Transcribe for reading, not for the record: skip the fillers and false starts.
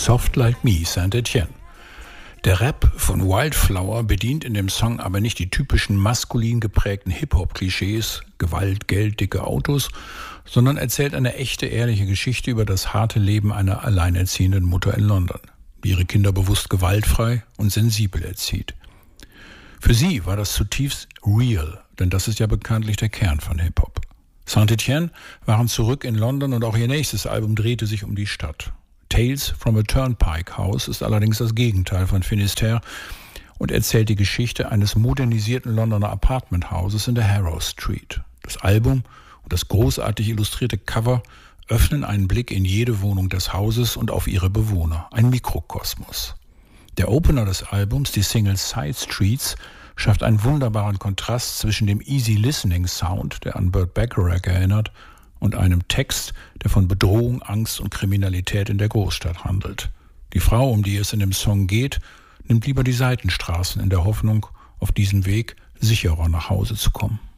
Soft Like Me, Saint-Etienne. Der Rap von Wildflower bedient in dem Song aber nicht die typischen maskulin geprägten Hip-Hop-Klischees, Gewalt, Geld, dicke Autos, sondern erzählt eine echte, ehrliche Geschichte über das harte Leben einer alleinerziehenden Mutter in London, die ihre Kinder bewusst gewaltfrei und sensibel erzieht. Für sie war das zutiefst real, denn das ist ja bekanntlich der Kern von Hip-Hop. Saint-Etienne waren zurück in London und auch ihr nächstes Album drehte sich um die Stadt. Tales from a Turnpike House ist allerdings das Gegenteil von Finisterre und erzählt die Geschichte eines modernisierten Londoner Apartmenthauses in der Harrow Street. Das Album und das großartig illustrierte Cover öffnen einen Blick in jede Wohnung des Hauses und auf ihre Bewohner, ein Mikrokosmos. Der Opener des Albums, die Single Side Streets, schafft einen wunderbaren Kontrast zwischen dem Easy Listening Sound, der an Burt Bacharach erinnert, und einem Text, der von Bedrohung, Angst und Kriminalität in der Großstadt handelt. Die Frau, um die es in dem Song geht, nimmt lieber die Seitenstraßen in der Hoffnung, auf diesem Weg sicherer nach Hause zu kommen.